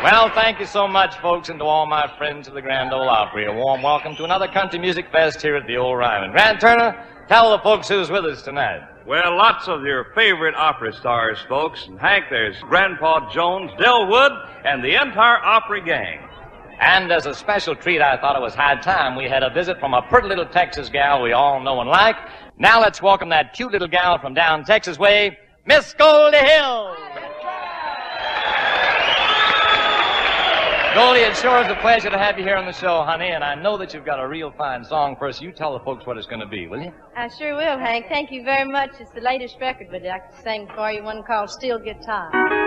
Well, thank you so much, folks, and to all my friends of the Grand Ole Opry. A warm welcome to another country music fest here at the Old Ryman. Grant Turner, tell the folks who's with us tonight. Well, lots of your favorite opera stars, folks. And Hank, there's Grandpa Jones, Del Wood, and the entire Opry gang. And as a special treat, I thought it was high time we had a visit from a pretty little Texas gal we all know and like. Now let's welcome that cute little gal from down Texas way, Miss Goldie Hill. Goldie, it sure is a pleasure to have you here on the show, honey, and I know that you've got a real fine song for us. You tell the folks what it's going to be, will you? I sure will, Hank. Thank you very much. It's the latest record, but I can sing for you, one called Steel Guitar.